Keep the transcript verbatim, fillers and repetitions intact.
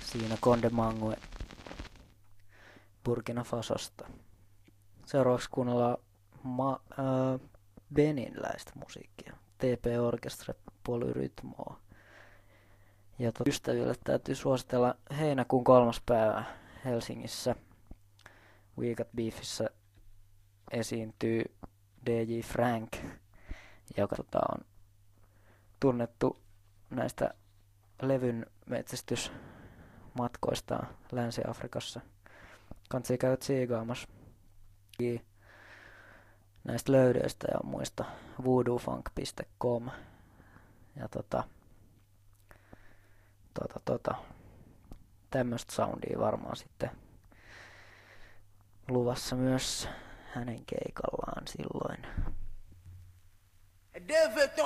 Siinä Conde Mangue Burkina Fasosta. Seuraavaksi kuunnellaan ma- äh, beninläistä musiikkia. T P Orchestre Polyrythmoa. Ja to- ystäville täytyy suositella heinäkuun kolmas päivä Helsingissä We Got Beefissä esiintyy D J Frank, joka tota, on tunnettu näistä levyn metsästysmatkoistaan Länsi-Afrikassa. Kansi käy tsiigaamassa näistä löydöistä ja muista voodoo-funk piste com. Ja tota, tota, tota, tämmöistä soundia varmaan sitten luvassa myös hänen keikallaan silloin.